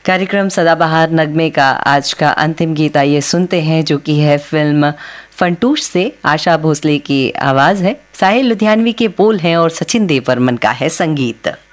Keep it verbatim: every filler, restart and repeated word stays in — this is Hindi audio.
कार्यक्रम सदाबहार नगमे का आज का अंतिम गीत आइए सुनते हैं, जो कि है फिल्म फंटूश से। आशा भोसले की आवाज़ है, साहिल लुधियानवी के बोल हैं और सचिन देव बर्मन का है संगीत।